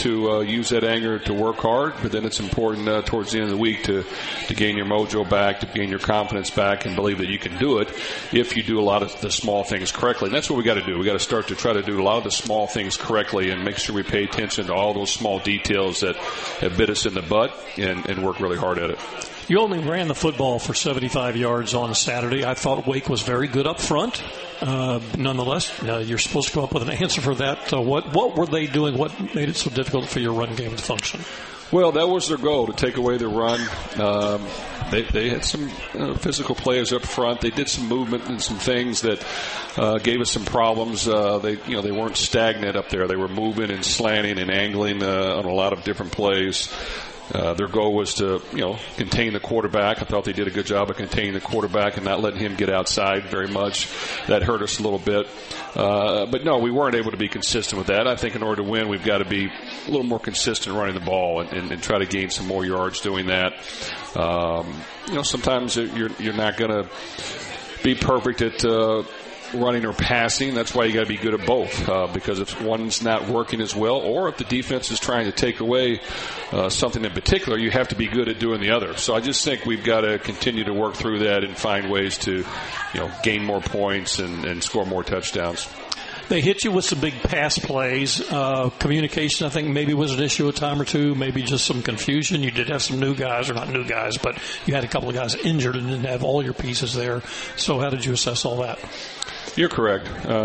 to use that anger to work hard, but then it's important towards the end of the week to gain your mojo back, to gain your confidence back, and believe that you can do it if you do a lot of the small things correctly. And that's what we got to do. We got to start to try to do a lot of the small things correctly and make sure we pay attention to all those small details that have bit us in the butt and work really hard at it. You only ran the football for 75 yards on Saturday. I thought Wake was very good up front. Nonetheless, you're supposed to come up with an answer for that. What were they doing? What made it so difficult for your run game to function? Well, that was their goal, to take away the run. They had some physical players up front. They did some movement and some things that gave us some problems. They weren't stagnant up there. They were moving and slanting and angling on a lot of different plays. Their goal was to, contain the quarterback. I thought they did a good job of containing the quarterback and not letting him get outside very much. That hurt us a little bit. But no, we weren't able to be consistent with that. I think in order to win, we've got to be a little more consistent running the ball and try to gain some more yards doing that. Sometimes you're not going to be perfect at running or passing. That's why you got to be good at both, because if one's not working as well, or if the defense is trying to take away something in particular, you have to be good at doing the other. So I just think we've got to continue to work through that and find ways to gain more points and score more touchdowns. They hit you with some big pass plays. Communication, I think, maybe was an issue a time or two, maybe just some confusion. You did have some new guys, or not new guys, but you had a couple of guys injured and didn't have all your pieces there. So how did you assess all that? You're correct.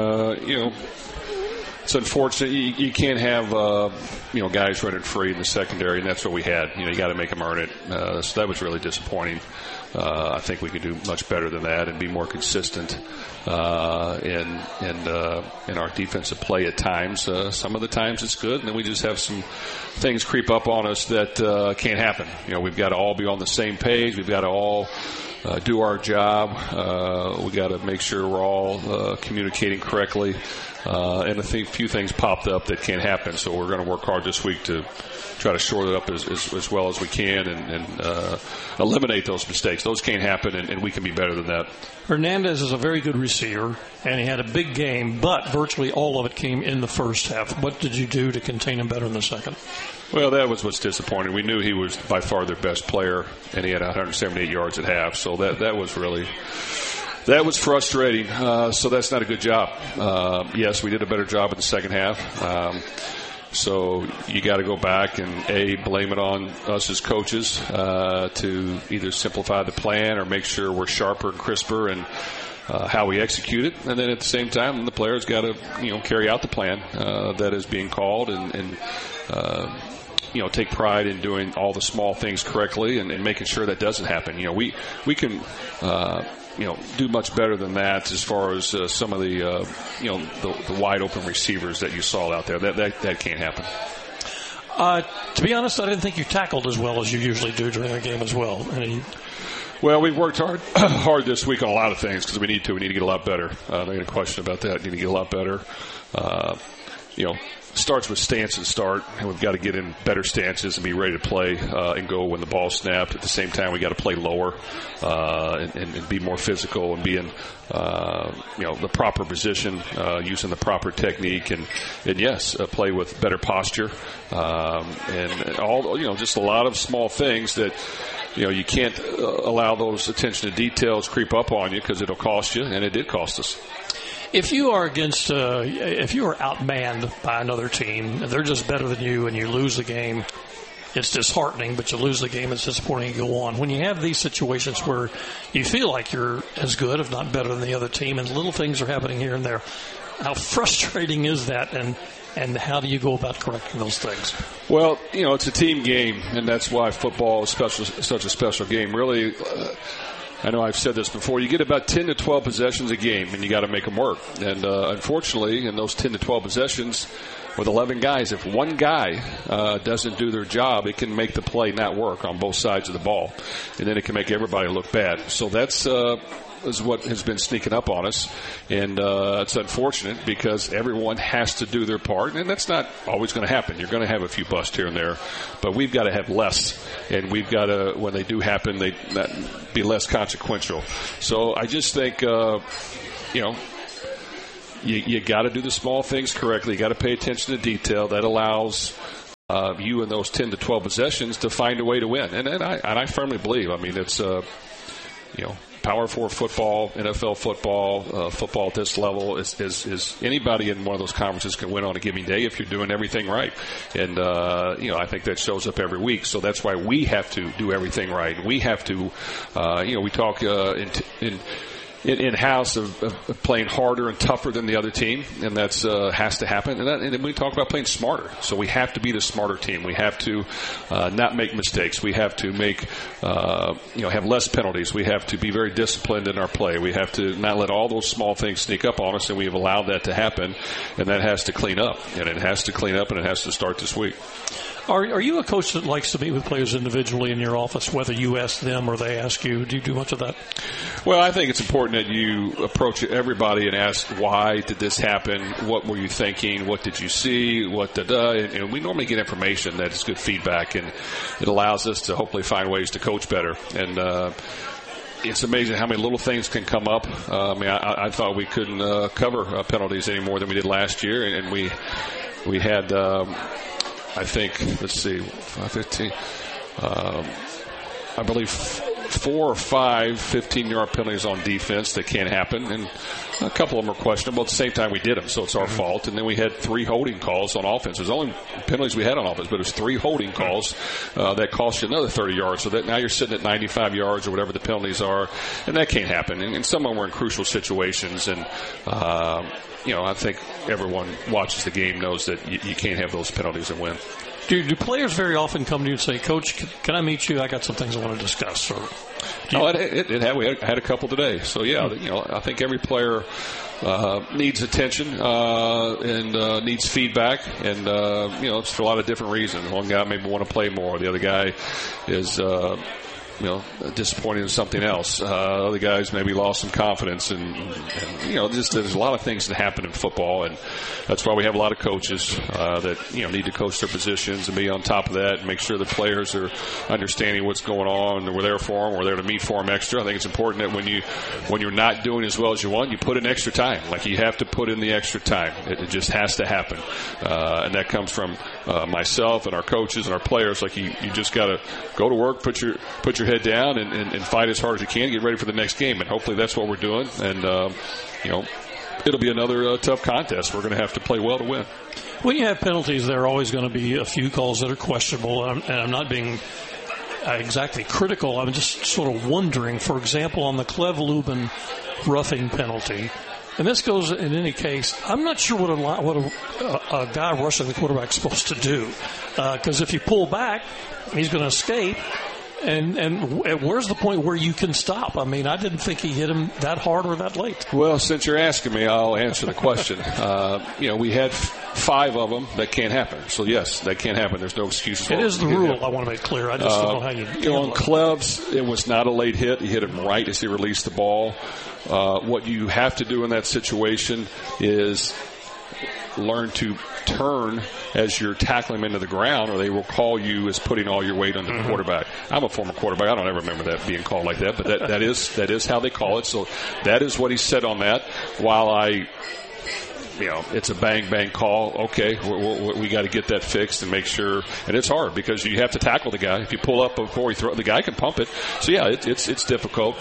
It's unfortunate. You can't have guys running free in the secondary, and that's what we had. You got to make them earn it. So that was really disappointing. I think we could do much better than that and be more consistent in our defensive play at times. Some of the times it's good, and then we just have some things creep up on us that can't happen. We've got to all be on the same page. We've got to all do our job. We got to make sure we're all communicating correctly. And a few things popped up that can't happen. So we're going to work hard this week to try to shore it up as well as we can and eliminate those mistakes. Those can't happen, and we can be better than that. Hernandez is a very good receiver, and he had a big game, but virtually all of it came in the first half. What did you do to contain him better in the second? Well, that was what's disappointing. We knew he was by far their best player, and he had 178 yards at half. So that was really... That was frustrating, so that's not a good job. Yes, we did a better job in the second half. So you got to go back and, blame it on us as coaches to either simplify the plan or make sure we're sharper and crisper and how we execute it. And then at the same time, the players got to, carry out the plan that is being called and take pride in doing all the small things correctly and making sure that doesn't happen. We can do much better than that as far as some of the wide open receivers that you saw out there. That can't happen. To be honest, I didn't think you tackled as well as you usually do during a game as well. Well, we've worked hard this week on a lot of things because we need to. We need to get a lot better. Not a question about that. We need to get a lot better. Starts with stance and start, and we've got to get in better stances and be ready to play and go when the ball's snapped. At the same time, we got to play lower and be more physical and be in the proper position, using the proper technique, and yes, play with better posture and all just a lot of small things that. You can't allow those attention to details creep up on you because it'll cost you, and it did cost us. If you are if you are outmanned by another team, and they're just better than you, and you lose the game, it's disheartening, but you lose the game, it's disappointing, you go on. When you have these situations where you feel like you're as good, if not better than the other team, and little things are happening here and there, how frustrating is that, and how do you go about correcting those things? Well, it's a team game, and that's why football is such a special game. Really, I know I've said this before, you get about 10 to 12 possessions a game, and you got to make them work. And unfortunately, in those 10 to 12 possessions, with 11 guys, if one guy doesn't do their job, it can make the play not work on both sides of the ball. And then it can make everybody look bad. So that's is what has been sneaking up on us. And it's unfortunate because everyone has to do their part. And that's not always going to happen. You're going to have a few busts here and there. But we've got to have less. And we've got to, when they do happen, they be less consequential. So I just think, you got to do the small things correctly. You got to pay attention to detail. That allows you in those 10 to 12 possessions to find a way to win. And I firmly believe, I mean, it's, Power 4 football, NFL football, football at this level is anybody in one of those conferences can win on a given day if you're doing everything right. And, I think that shows up every week. So that's why we have to do everything right. We have to, we talk in-house of playing harder and tougher than the other team, and that's has to happen. And then we talk about playing smarter. So we have to be the smarter team. We have to not make mistakes. We have to make have less penalties. We have to be very disciplined in our play. We have to not let all those small things sneak up on us, and we have allowed that to happen, and that has to clean up. And it has to clean up, and it has to start this week. Are you a coach that likes to meet with players individually in your office, whether you ask them or they ask you? Do you do much of that? Well, I think it's important that you approach everybody and ask, why did this happen? What were you thinking? What did you see? And we normally get information that is good feedback, and it allows us to hopefully find ways to coach better. And it's amazing how many little things can come up. I thought we couldn't cover penalties any more than we did last year, and we had I think, 15. I believe 4 or 5 15-yard penalties on defense that can't happen, and a couple of them are questionable. At the same time, we did them, so it's our fault. And then we had 3 holding calls on offense. There's only penalties we had on offense, but it was 3 holding calls that cost you another 30 yards. So that now you're sitting at 95 yards or whatever the penalties are, and that can't happen. And some of them were in crucial situations, and I think everyone watches the game knows that you can't have those penalties and win. Do players very often come to you and say, Coach, can I meet you? I got some things I want to discuss. Or we had a couple today. So, I think every player needs attention and needs feedback. And, it's for a lot of different reasons. One guy maybe want to play more. The other guy is disappointed in something else. Other guys maybe lost some confidence, and just there's a lot of things that happen in football, and that's why we have a lot of coaches that need to coach their positions and be on top of that and make sure the players are understanding what's going on, and we're there for them, we're there to meet for them extra. I think it's important that when you're not doing as well as you want, you put in extra time. Like, you have to put in the extra time. It just has to happen, and that comes from myself and our coaches and our players. Like, you just got to go to work, put your head down and fight as hard as you can, get ready for the next game. And hopefully that's what we're doing. And, it'll be another tough contest. We're going to have to play well to win. When you have penalties, there are always going to be a few calls that are questionable. And I'm not being exactly critical. I'm just sort of wondering, for example, on the Clev Lubin roughing penalty, and this goes in any case, I'm not sure what a guy rushing the quarterback is supposed to do. Because if you pull back, he's going to escape. And where's the point where you can stop? I mean, I didn't think he hit him that hard or that late. Well, since you're asking me, I'll answer the question. We had 5 of them that can't happen. So, yes, that can't happen. There's no excuses. It is the rule. I want to make clear. I just don't know how you on Clev's, it was not a late hit. He hit him right as he released the ball. What you have to do in that situation is learn to turn as you're tackling him into the ground, or they will call you as putting all your weight on the quarterback. I'm a former quarterback. I don't ever remember that being called like that, but that is how they call it. So that is what he said on that. While it's a bang call. Okay, we got to get that fixed and make sure. And it's hard because you have to tackle the guy. If you pull up before you throw, the guy can pump it. So yeah, it's difficult.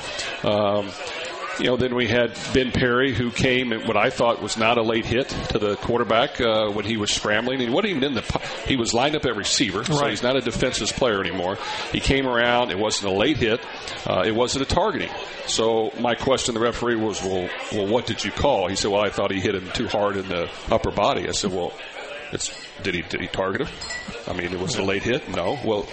Then we had Ben Perry, who came at what I thought was not a late hit to the quarterback when he was scrambling. He wasn't even he was lined up at receiver, so he's not a defensive player anymore. He came around. It wasn't a late hit. It wasn't a targeting. So my question to the referee was, well, what did you call? He said, well, I thought he hit him too hard in the upper body. I said, well, did he target him? I mean, it was a late hit? No. Well,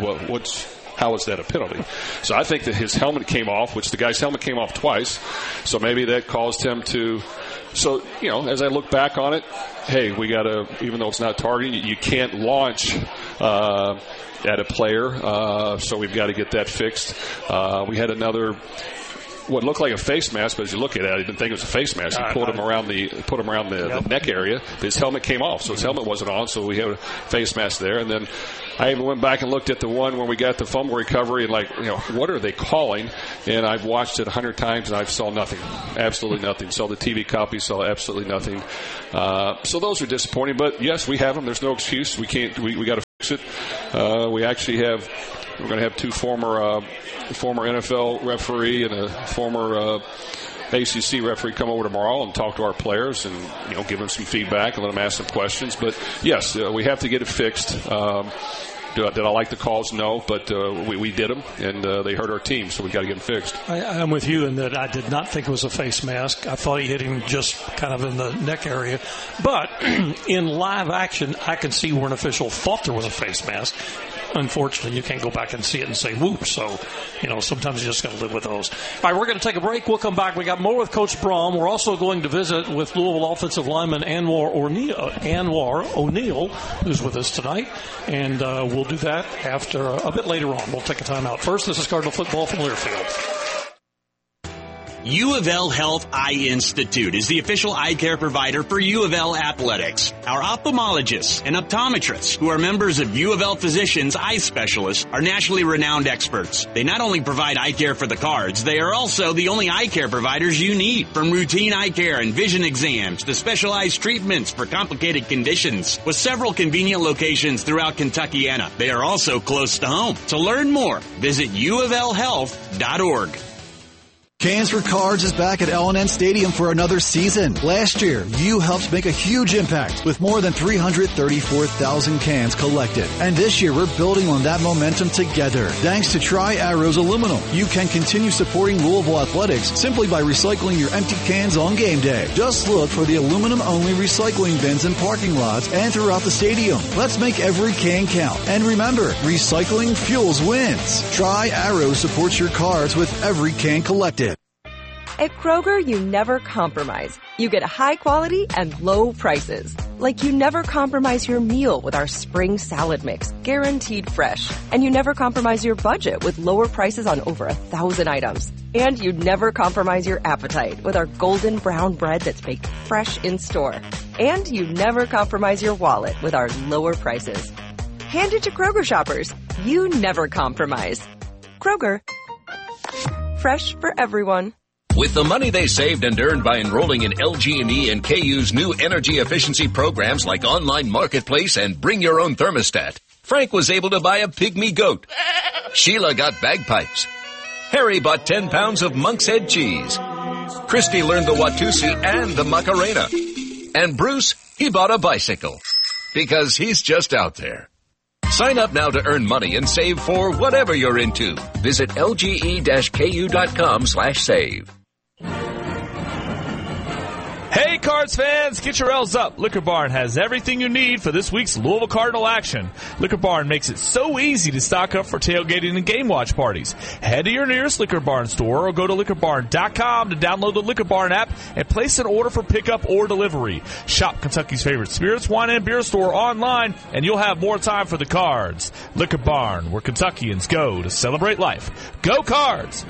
how is that a penalty? So I think that his helmet came off, which the guy's helmet came off twice. So maybe that caused him to. So, as I look back on it, hey, we got to, even though it's not targeting, you can't launch at a player. So we've got to get that fixed. We had another what looked like a face mask, but as you look at it, I didn't think it was a face mask. He put him around the neck area. His helmet came off, so his helmet wasn't on, so we had a face mask there. And then I even went back and looked at the one when we got the fumble recovery and what are they calling? And I've watched it 100 times and I saw nothing. Absolutely nothing. Saw the TV copy, saw absolutely nothing. So those are disappointing, but yes, we have them. There's no excuse. We got to fix it. We're going to have two former NFL referee and a former ACC referee come over tomorrow and talk to our players and give them some feedback and let them ask some questions. But yes, we have to get it fixed. Did I like the calls? No, but we did them, and they hurt our team, so we got to get them fixed. I'm with you in that I did not think it was a face mask. I thought he hit him just kind of in the neck area. But in live action, I can see where an official thought there was a face mask. Unfortunately, you can't go back and see it and say, whoop. So, sometimes you just got to live with those. All right, we're going to take a break. We'll come back. We got more with Coach Brohm. We're also going to visit with Louisville offensive lineman Anwar O'Neal, who's with us tonight. And we'll do that after a bit later on. We'll take a time out. First, this is Cardinal Football from Learfield. U of L Health Eye Institute is the official eye care provider for U of L Athletics. Our ophthalmologists and optometrists, who are members of U of L Physicians Eye Specialists, are nationally renowned experts. They not only provide eye care for the Cards, they are also the only eye care providers you need. From routine eye care and vision exams to specialized treatments for complicated conditions. With several convenient locations throughout Kentuckiana, they are also close to home. To learn more, visit uoflhealth.org. Cans for Cards is back at L&N Stadium for another season. Last year, you helped make a huge impact with more than 334,000 cans collected. And this year, we're building on that momentum together. Thanks to Tri-Arrows Aluminum, you can continue supporting Louisville athletics simply by recycling your empty cans on game day. Just look for the aluminum-only recycling bins in parking lots and throughout the stadium. Let's make every can count. And remember, recycling fuels wins. Tri-Arrows supports your Cards with every can collected. At Kroger, you never compromise. You get high quality and low prices. Like you never compromise your meal with our spring salad mix, guaranteed fresh. And you never compromise your budget with lower prices on over 1,000 items. And you never compromise your appetite with our golden brown bread that's baked fresh in store. And you never compromise your wallet with our lower prices. Hand it to Kroger shoppers. You never compromise. Kroger. Fresh for everyone. With the money they saved and earned by enrolling in LG&E and KU's new energy efficiency programs like Online Marketplace and Bring Your Own Thermostat, Frank was able to buy a pygmy goat. Sheila got bagpipes. Harry bought 10 pounds of Monk's Head cheese. Christy learned the Watusi and the Macarena. And Bruce, he bought a bicycle. Because he's just out there. Sign up now to earn money and save for whatever you're into. Visit lge-ku.com/save. Hey, Cards fans, get your L's up. Liquor Barn has everything you need for this week's Louisville Cardinal action. Liquor Barn makes it so easy to stock up for tailgating and game watch parties. Head to your nearest Liquor Barn store or go to liquorbarn.com to download the Liquor Barn app and place an order for pickup or delivery. Shop Kentucky's favorite spirits, wine, and beer store online, and you'll have more time for the Cards. Liquor Barn, where Kentuckians go to celebrate life. Go Cards!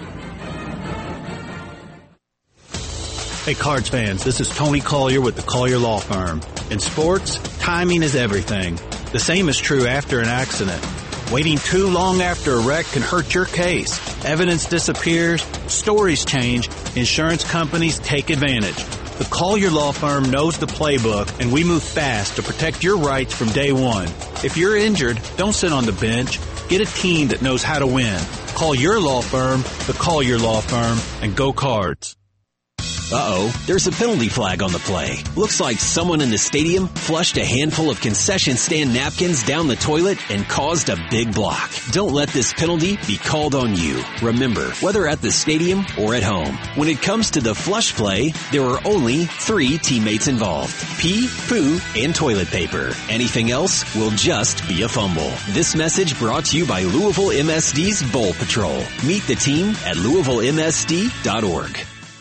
Hey, Cards fans, this is Tony Collier with the Collier Law Firm. In sports, timing is everything. The same is true after an accident. Waiting too long after a wreck can hurt your case. Evidence disappears, stories change, insurance companies take advantage. The Collier Law Firm knows the playbook, and we move fast to protect your rights from day one. If you're injured, don't sit on the bench. Get a team that knows how to win. Call your law firm, the Collier Law Firm, and go Cards. Uh-oh, there's a penalty flag on the play. Looks like someone in the stadium flushed a handful of concession stand napkins down the toilet and caused a big block. Don't let this penalty be called on you. Remember, whether at the stadium or at home, when it comes to the flush play, there are only 3 teammates involved. Pee, poo, and toilet paper. Anything else will just be a fumble. This message brought to you by Louisville MSD's Bowl Patrol. Meet the team at LouisvilleMSD.org.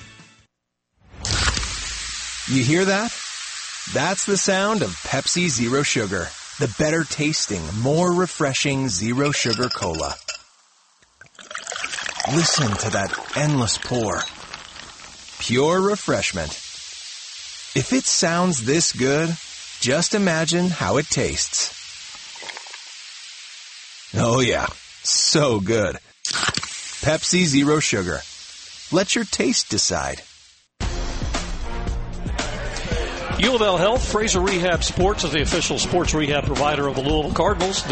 You hear that? That's the sound of Pepsi Zero Sugar, the better tasting, more refreshing Zero Sugar Cola. Listen to that endless pour. Pure refreshment. If it sounds this good, just imagine how it tastes. Oh yeah, so good. Pepsi Zero Sugar. Let your taste decide. U of L Health, Fraser Rehab Sports is the official sports rehab provider of the Louisville Cardinals.